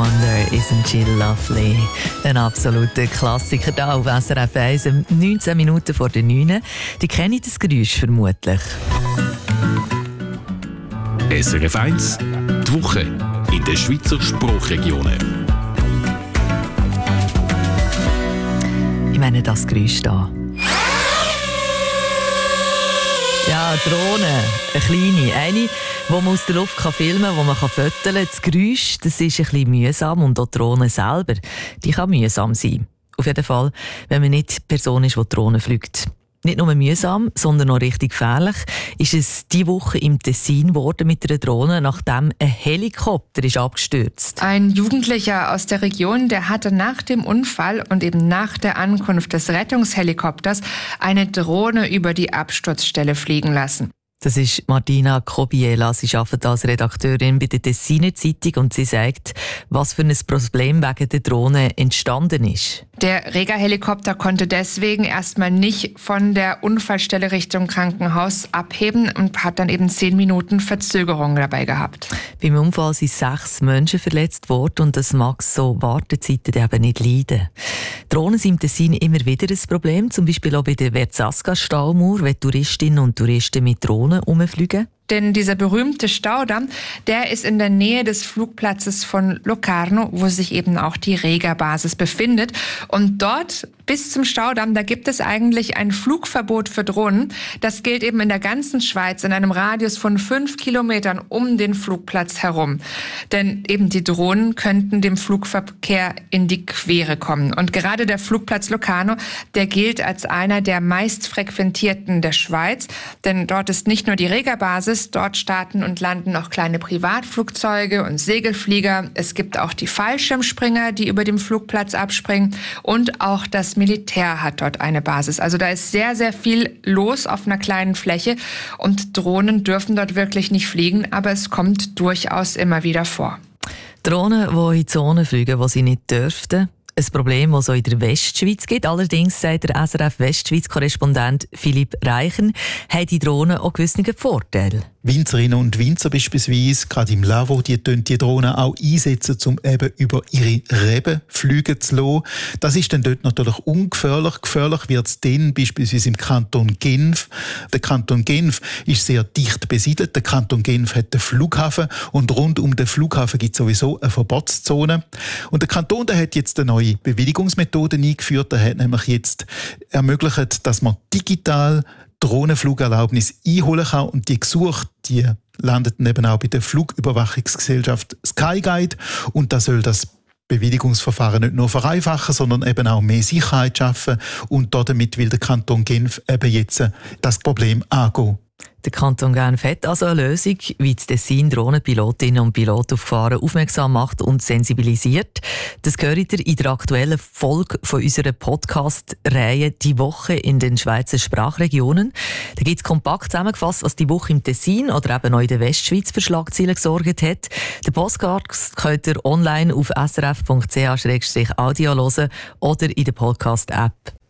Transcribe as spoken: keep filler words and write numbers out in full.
Wonder, Isn't She Lovely? Ein absoluter Klassiker hier auf S R F eins, neunzehn Minuten vor der neun. Die kennen das Geräusch vermutlich. S R F eins, die Woche in den Schweizer Sprachregionen. Ich meine das Geräusch hier. Ja, Drohne, eine kleine, eine, die man aus der Luft filmen kann, die man fotografieren kann. Das Geräusch, das ist ein bisschen mühsam und auch die Drohne selber, die kann mühsam sein. Auf jeden Fall, wenn man nicht die Person ist, die die Drohne fliegt. Nicht nur mühsam, sondern auch richtig gefährlich ist es diese Woche im Tessin geworden mit einer Drohne, nachdem ein Helikopter ist abgestürzt. Ein Jugendlicher aus der Region, der hatte nach dem Unfall und eben nach der Ankunft des Rettungshelikopters eine Drohne über die Absturzstelle fliegen lassen. Das ist Martina Kobiela. Sie arbeitet als Redakteurin bei der Tessiner Zeitung und sie sagt, was für ein Problem wegen der Drohne entstanden ist. Der Rega-Helikopter konnte deswegen erstmal nicht von der Unfallstelle Richtung Krankenhaus abheben und hat dann eben zehn Minuten Verzögerung dabei gehabt. Beim Unfall sind sechs Menschen verletzt worden und das mag so Wartezeiten eben nicht leiden. Drohnen sind im Tessin immer wieder ein Problem, zum Beispiel auch bei der Verzasca-Staumauer, wenn Touristinnen und Touristen mit Drohnen herumfliegen. Denn dieser berühmte Staudamm, der ist in der Nähe des Flugplatzes von Locarno, wo sich eben auch die Rega-Basis befindet. Und dort bis zum Staudamm, da gibt es eigentlich ein Flugverbot für Drohnen. Das gilt eben in der ganzen Schweiz in einem Radius von fünf Kilometern um den Flugplatz herum. Denn eben die Drohnen könnten dem Flugverkehr in die Quere kommen. Und gerade der Flugplatz Locarno, der gilt als einer der meist frequentierten der Schweiz. Denn dort ist nicht nur die Rega-Basis, dort starten und landen auch kleine Privatflugzeuge und Segelflieger. Es gibt auch die Fallschirmspringer, die über dem Flugplatz abspringen. Und auch das Militär hat dort eine Basis. Also da ist sehr, sehr viel los auf einer kleinen Fläche. Und Drohnen dürfen dort wirklich nicht fliegen, aber es kommt durchaus immer wieder vor. Drohnen, die in Zonen fliegen, wo sie nicht dürften. Ein Problem, das es auch in der Westschweiz gibt. Allerdings, sagt der S R F-Westschweiz-Korrespondent Philipp Reichen, haben die Drohnen auch gewisse Vorteile. Winzerinnen und Winzer beispielsweise, gerade im Lavaux, die tun die Drohnen auch einsetzen, um eben über ihre Reben fliegen zu lassen. Das ist dann dort natürlich ungefährlich. Gefährlich wird es dann beispielsweise im Kanton Genf. Der Kanton Genf ist sehr dicht besiedelt. Der Kanton Genf hat den Flughafen und rund um den Flughafen gibt es sowieso eine Verbotszone. Und der Kanton der hat jetzt eine neue Bewilligungsmethode eingeführt. Er hat nämlich jetzt ermöglicht, dass man digital Drohnenflugerlaubnis einholen kann und die Gesuche, die landeten eben auch bei der Flugüberwachungsgesellschaft Skyguide und da soll das Bewilligungsverfahren nicht nur vereinfachen, sondern eben auch mehr Sicherheit schaffen und damit will der Kanton Genf eben jetzt das Problem angehen. Der Kanton Genf hat also eine Lösung, wie das Tessin Drohnenpilotinnen und Piloten auf Gefahren aufmerksam macht und sensibilisiert. Das hört ihr in der aktuellen Folge von unserer Podcast-Reihe «Die Woche in den Schweizer Sprachregionen». Da gibt es kompakt zusammengefasst, was die Woche im Tessin oder eben auch in der Westschweiz für Schlagzeilen gesorgt hat. Den Podcast könnt ihr online auf s r f punkt c h slash audio hören oder in der Podcast-App.